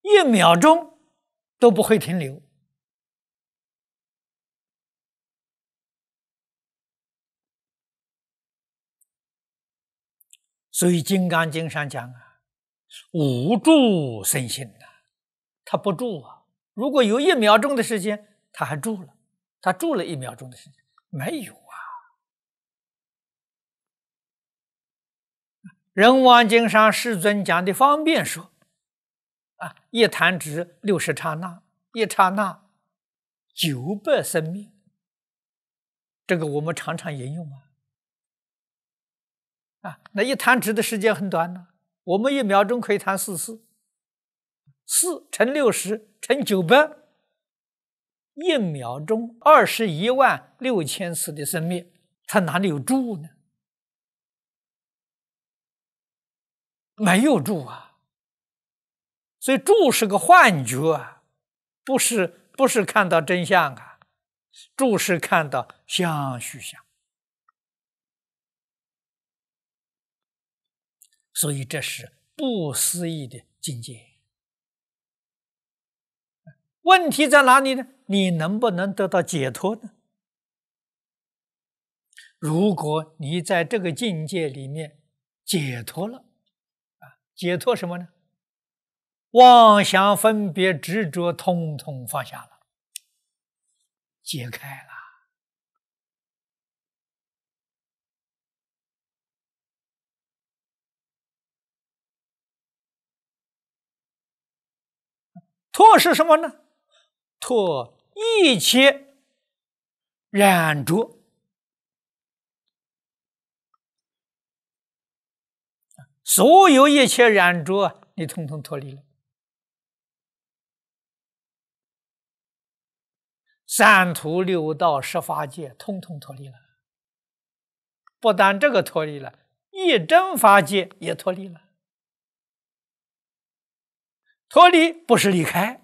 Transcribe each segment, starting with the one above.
1秒钟都不会停留。所以《金刚经》上讲啊，无住生信呐，它不住啊。如果有1秒钟的时间，它还住了，它住了1秒钟的时间，没有啊。人王经上世尊讲的方便说啊，一弹指60刹那，一刹那900生灭，这个我们常常引用啊，那一弹指的时间很短呢，我们1秒钟可以弹4次，4乘60乘900，1秒钟216000次的生灭，它哪里有住呢？没有住啊。所以住是个幻觉啊，不是看到真相啊，住是看到相续相。所以这是不思议的境界。问题在哪里呢？你能不能得到解脱呢？如果你在这个境界里面解脱了，解脱什么呢？妄想分别执着统统放下了，解开了。脱是什么呢？脱一切染着，所有一切染着，你统统脱离了。三途六道十法界，统统脱离了。不但这个脱离了，一真法界也脱离了。脱离不是离开，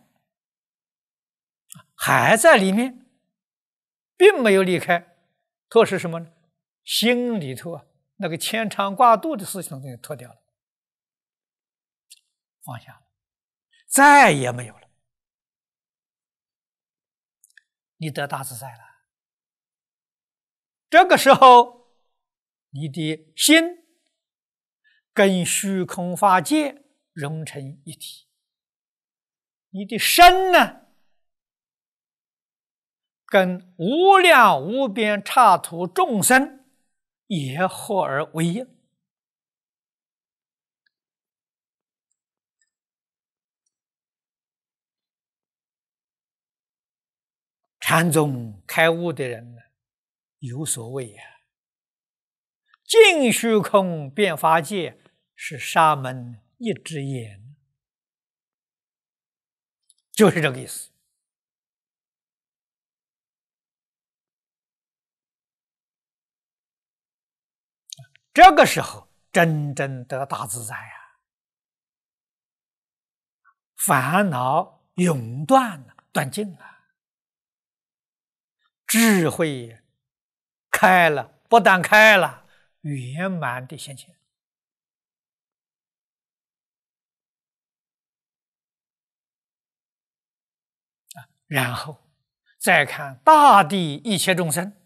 还在里面，并没有离开。脱是什么呢？心里头那个牵肠挂肚的事情都脱掉了，放下了，再也没有了。你得大自在了。这个时候，你的心跟虚空法界融成一体，你的身呢，跟无量无边刹土众生也合而为一。禅宗开悟的人呢，有所谓呀，尽虚空遍法界，是沙门一只眼，就是这个意思。这个时候真正得大自在啊，烦恼永断了，断尽了。智慧开了，不但开了，圆满的现前。然后再看大地一切众生，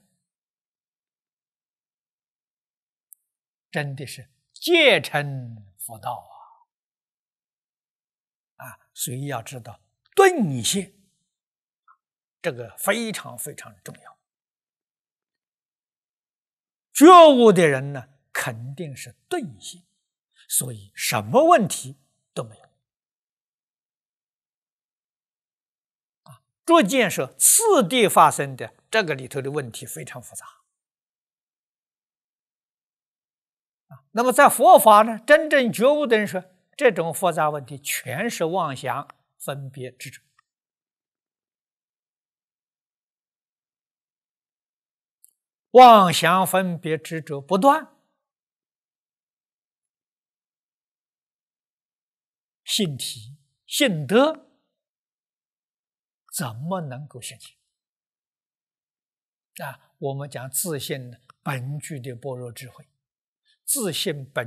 真的是皆成佛道所以要知道顿现，这个非常非常重要。觉悟的人呢，肯定是顿现，所以什么问题都没有。逐渐是次第发生的，这个里头的问题非常复杂。那么在佛法呢，真正觉悟的人说，这种复杂问题全是妄想分别执着。妄想分别执着不断，性体性德怎么能够现前？我们讲自信本具的般若智慧，自信本